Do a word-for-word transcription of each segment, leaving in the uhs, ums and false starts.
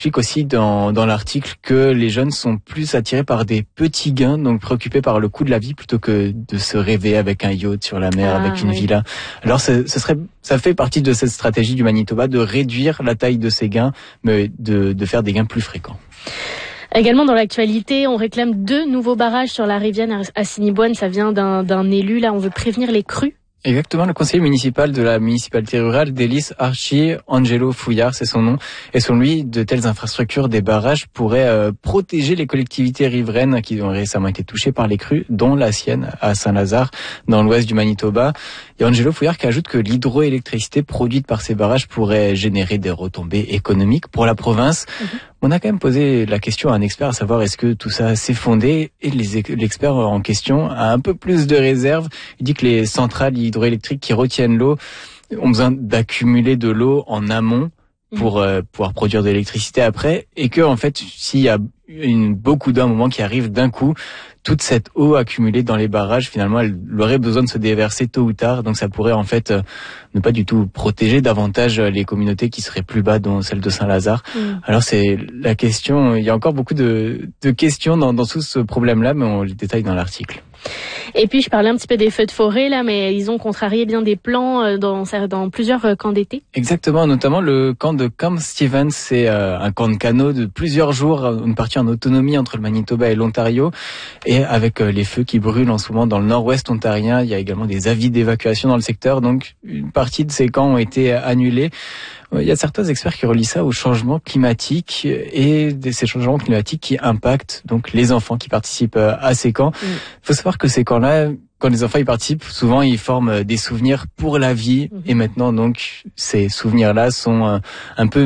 explique aussi dans, dans l'article que les jeunes sont plus attirés par des petits gains, donc préoccupés par le coût de la vie plutôt que de se rêver avec un yacht sur la mer, ah, avec une oui. villa. Alors ce, ce serait, ça fait partie de cette stratégie du Manitoba de réduire la taille de ces gains, mais de, de faire des gains plus fréquents. Également dans l'actualité, on réclame deux nouveaux barrages sur la rivière Assiniboine. Ça vient d'un, d'un élu. Là, on veut prévenir les crues. Exactement, le conseiller municipal de la municipalité rurale d'Ellis, Archie Angelo Fouillard, c'est son nom. Et selon lui, de telles infrastructures, des barrages pourraient euh, protéger les collectivités riveraines qui ont récemment été touchées par les crues, dont la sienne à Saint-Lazare, dans l'ouest du Manitoba. Et Angelo Fouillard qui ajoute que l'hydroélectricité produite par ces barrages pourrait générer des retombées économiques pour la province. Mmh. On a quand même posé la question à un expert à savoir est-ce que tout ça s'est fondé, et les, l'expert en question a un peu plus de réserve. Il dit que les centrales hydroélectriques qui retiennent l'eau ont besoin d'accumuler de l'eau en amont pour euh, pouvoir produire de l'électricité après, et que en fait s'il y a une, beaucoup d'un moment qui arrive d'un coup, toute cette eau accumulée dans les barrages, finalement, elle aurait besoin de se déverser tôt ou tard. Donc ça pourrait en fait euh, ne pas du tout protéger davantage les communautés qui seraient plus bas, dont celle de Saint-Lazare. Mmh. Alors c'est la question, il y a encore beaucoup de, de questions dans, dans tout ce problème-là, mais on les détaille dans l'article. Et puis je parlais un petit peu des feux de forêt là, mais ils ont contrarié bien des plans dans, dans plusieurs camps d'été. Exactement, notamment le camp de Camp Stevens, c'est euh, un camp de canot de plusieurs jours, une partie en autonomie entre le Manitoba et l'Ontario, et avec euh, les feux qui brûlent en ce moment dans le nord-ouest ontarien, il y a également des avis d'évacuation dans le secteur, donc une partie de ces camps ont été annulés. Il y a certains experts qui relient ça au changement climatique et ces changements climatiques qui impactent donc les enfants qui participent à ces camps. Il mmh. faut savoir que ces camps-là, quand les enfants y participent, souvent ils forment des souvenirs pour la vie. Mmh. Et maintenant donc ces souvenirs-là sont un peu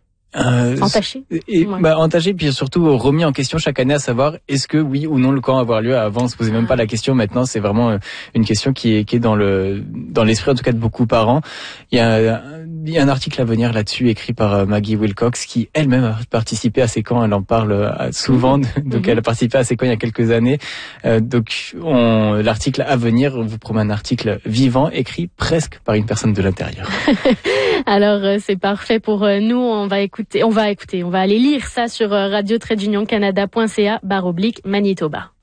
Euh, entaché. Et, ouais. bah, entaché, puis surtout remis en question chaque année à savoir est-ce que oui ou non le camp va avoir lieu. Avant, on se posait même pas la question. Maintenant, c'est vraiment une question qui est, qui est dans le, dans l'esprit, en tout cas, de beaucoup de parents. Il y a, il y a un article à venir là-dessus, écrit par Maggie Wilcox, qui elle-même a participé à ces camps. Elle en parle souvent. Mm-hmm. Donc, elle a participé à ces camps il y a quelques années. Euh, donc, on, l'article à venir, on vous promet un article vivant, écrit presque par une personne de l'intérieur. Alors, c'est parfait pour nous. On va écouter On va écouter, on va aller lire ça sur radio tiret union canada point c a barre oblique Manitoba.